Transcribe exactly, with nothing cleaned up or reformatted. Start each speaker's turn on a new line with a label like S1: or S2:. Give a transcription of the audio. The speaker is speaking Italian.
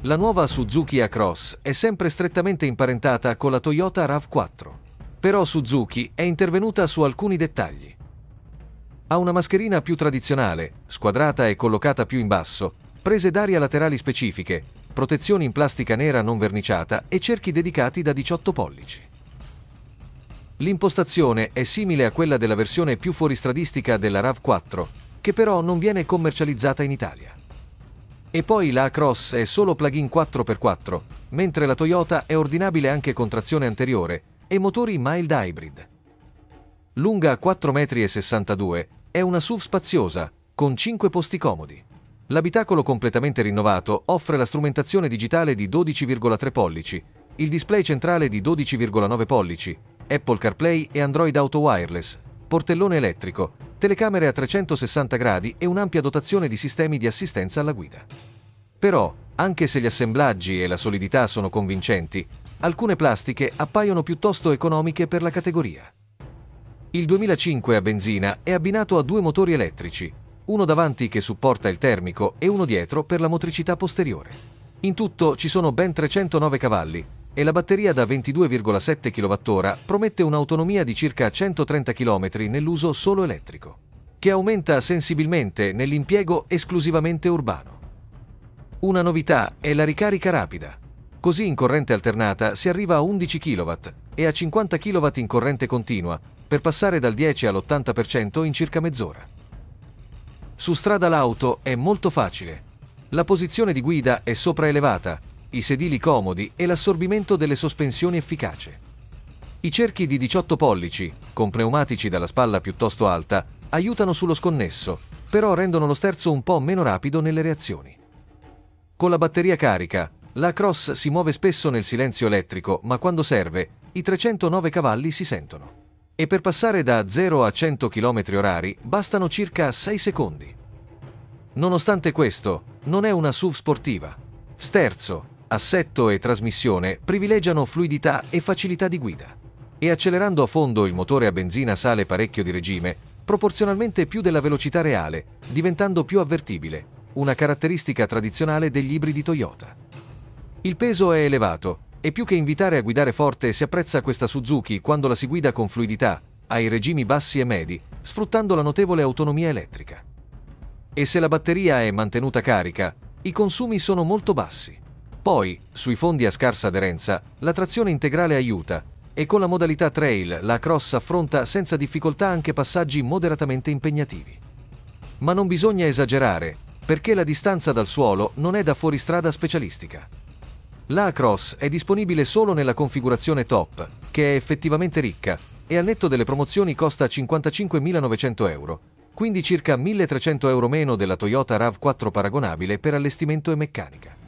S1: La nuova Suzuki A-Cross è sempre strettamente imparentata con la Toyota RAV quattro. Però Suzuki è intervenuta su alcuni dettagli. Ha una mascherina più tradizionale, squadrata e collocata più in basso, prese d'aria laterali specifiche, protezioni in plastica nera non verniciata e cerchi dedicati da diciotto pollici. L'impostazione è simile a quella della versione più fuoristradistica della RAV quattro, che però non viene commercializzata in Italia. E poi la A-Cross è solo plug-in quattro per quattro, mentre la Toyota è ordinabile anche con trazione anteriore e motori mild hybrid. Lunga quattro virgola sessantadue metri, è una S U V spaziosa, con cinque posti comodi. L'abitacolo completamente rinnovato offre la strumentazione digitale di dodici virgola tre pollici, il display centrale di dodici virgola nove pollici, Apple CarPlay e Android Auto Wireless, portellone elettrico, telecamere a trecentosessanta gradi e un'ampia dotazione di sistemi di assistenza alla guida. Però, anche se gli assemblaggi e la solidità sono convincenti, alcune plastiche appaiono piuttosto economiche per la categoria. Il duemilacinque a benzina è abbinato a due motori elettrici, uno davanti che supporta il termico e uno dietro per la motricità posteriore. In tutto ci sono ben trecentonove cavalli e la batteria da ventidue virgola sette chilowattora promette un'autonomia di circa centotrenta chilometri nell'uso solo elettrico, che aumenta sensibilmente nell'impiego esclusivamente urbano. Una novità è la ricarica rapida. Così in corrente alternata si arriva a undici chilowatt e a cinquanta chilowatt in corrente continua, per passare dal dieci all'ottanta per cento in circa mezz'ora. Su strada l'auto è molto facile. La posizione di guida è sopraelevata, i sedili comodi e l'assorbimento delle sospensioni efficace. I cerchi di diciotto pollici, con pneumatici dalla spalla piuttosto alta, aiutano sullo sconnesso, però rendono lo sterzo un po' meno rapido nelle reazioni. Con la batteria carica, la Cross si muove spesso nel silenzio elettrico, ma quando serve, i trecentonove cavalli si sentono. E per passare da zero a cento chilometri orari bastano circa sei secondi. Nonostante questo, non è una S U V sportiva. Sterzo, assetto e trasmissione privilegiano fluidità e facilità di guida. E accelerando a fondo il motore a benzina sale parecchio di regime, proporzionalmente più della velocità reale, diventando più avvertibile, una caratteristica tradizionale degli ibridi Toyota. Il peso è elevato, e più che invitare a guidare forte si apprezza questa Suzuki quando la si guida con fluidità, ai regimi bassi e medi, sfruttando la notevole autonomia elettrica. E se la batteria è mantenuta carica, i consumi sono molto bassi. Poi, sui fondi a scarsa aderenza, la trazione integrale aiuta, e con la modalità trail la Cross affronta senza difficoltà anche passaggi moderatamente impegnativi. Ma non bisogna esagerare, perché la distanza dal suolo non è da fuoristrada specialistica. La A-Cross è disponibile solo nella configurazione top, che è effettivamente ricca, e al netto delle promozioni costa cinquantacinquemilanovecento euro, quindi circa milletrecento euro meno della Toyota RAV quattro paragonabile per allestimento e meccanica.